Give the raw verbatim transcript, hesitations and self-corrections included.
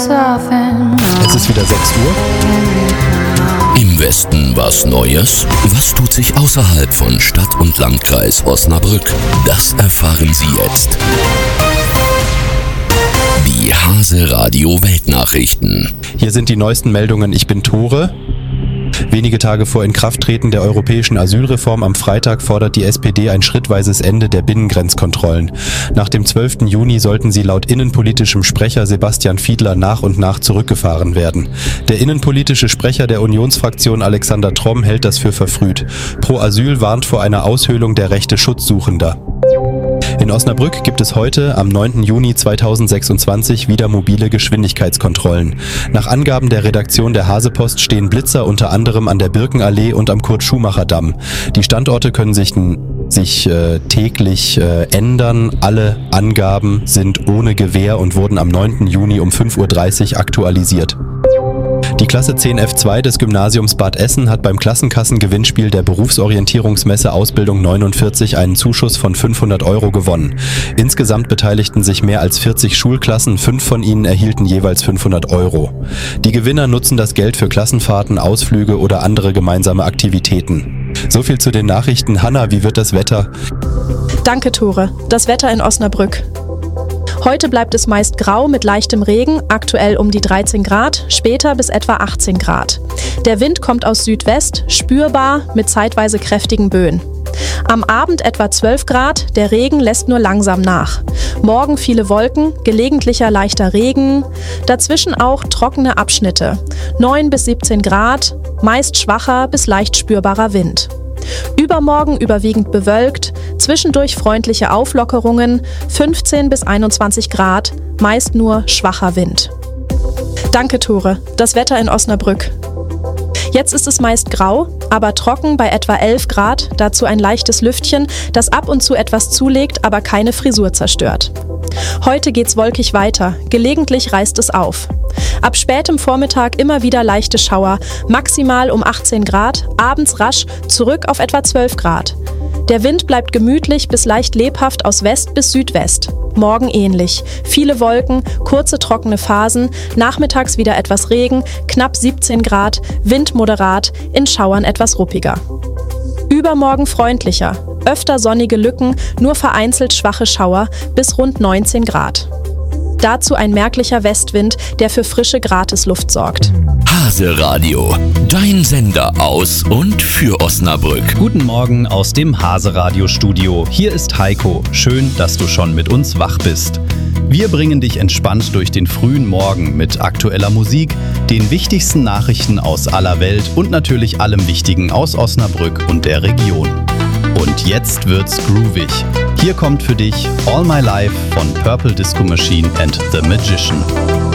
Es ist wieder sechs Uhr. Im Westen was Neues? Was tut sich außerhalb von Stadt und Landkreis Osnabrück? Das erfahren Sie jetzt. Die Hase Radio Weltnachrichten. Hier sind die neuesten Meldungen. Ich bin Tore. Wenige Tage vor Inkrafttreten der europäischen Asylreform am Freitag fordert die S P D ein schrittweises Ende der Binnengrenzkontrollen. Nach dem zwölften Juni sollten sie laut innenpolitischem Sprecher Sebastian Fiedler nach und nach zurückgefahren werden. Der innenpolitische Sprecher der Unionsfraktion Alexander Tromm hält das für verfrüht. Pro Asyl warnt vor einer Aushöhlung der Rechte Schutzsuchender. In Osnabrück gibt es heute, am neunten Juni zweitausendsechsundzwanzig, wieder mobile Geschwindigkeitskontrollen. Nach Angaben der Redaktion der Hasepost stehen Blitzer unter anderem an der Birkenallee und am Kurt-Schumacher-Damm. Die Standorte können sich, sich äh, täglich äh, ändern. Alle Angaben sind ohne Gewähr und wurden am neunten Juni um fünf Uhr dreißig aktualisiert. Die Klasse zehn F zwei des Gymnasiums Bad Essen hat beim Klassenkassengewinnspiel der Berufsorientierungsmesse Ausbildung neunundvierzig einen Zuschuss von fünfhundert Euro gewonnen. Insgesamt beteiligten sich mehr als vierzig Schulklassen, fünf von ihnen erhielten jeweils fünfhundert Euro. Die Gewinner nutzen das Geld für Klassenfahrten, Ausflüge oder andere gemeinsame Aktivitäten. So viel zu den Nachrichten. Hanna, wie wird das Wetter? Danke, Tore. Das Wetter in Osnabrück. Heute bleibt es meist grau mit leichtem Regen, aktuell um die dreizehn Grad, später bis etwa achtzehn Grad. Der Wind kommt aus Südwest, spürbar mit zeitweise kräftigen Böen. Am Abend etwa zwölf Grad, der Regen lässt nur langsam nach. Morgen viele Wolken, gelegentlicher leichter Regen, dazwischen auch trockene Abschnitte. neun bis siebzehn Grad, meist schwacher bis leicht spürbarer Wind. Übermorgen überwiegend bewölkt, zwischendurch freundliche Auflockerungen, fünfzehn bis einundzwanzig Grad, meist nur schwacher Wind. Danke, Tore. Das Wetter in Osnabrück. Jetzt ist es meist grau, aber trocken bei etwa elf Grad, dazu ein leichtes Lüftchen, das ab und zu etwas zulegt, aber keine Frisur zerstört. Heute geht's wolkig weiter, gelegentlich reißt es auf. Ab spätem Vormittag immer wieder leichte Schauer, maximal um achtzehn Grad, abends rasch zurück auf etwa zwölf Grad. Der Wind bleibt gemütlich bis leicht lebhaft aus West bis Südwest. Morgen ähnlich. Viele Wolken, kurze trockene Phasen, nachmittags wieder etwas Regen, knapp siebzehn Grad, Wind moderat, in Schauern etwas ruppiger. Übermorgen freundlicher, öfter sonnige Lücken, nur vereinzelt schwache Schauer bis rund neunzehn Grad. Dazu ein merklicher Westwind, der für frische Gratisluft sorgt. Hase Radio, dein Sender aus und für Osnabrück. Guten Morgen aus dem Hase Radio Studio. Hier ist Heiko. Schön, dass du schon mit uns wach bist. Wir bringen dich entspannt durch den frühen Morgen mit aktueller Musik, den wichtigsten Nachrichten aus aller Welt und natürlich allem Wichtigen aus Osnabrück und der Region. Und jetzt wird's groovig. Hier kommt für dich All My Life von Purple Disco Machine and The Magician.